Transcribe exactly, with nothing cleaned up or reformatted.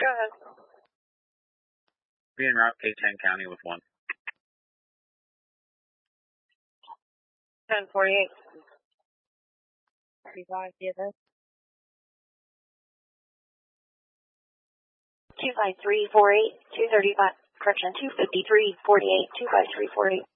Go ahead. Be en route K ten County with one. ten forty-eight. thirty-five, D S S. two five three four eight, two thirty-five, correction, two fifty-three forty-eight, two five three four eight.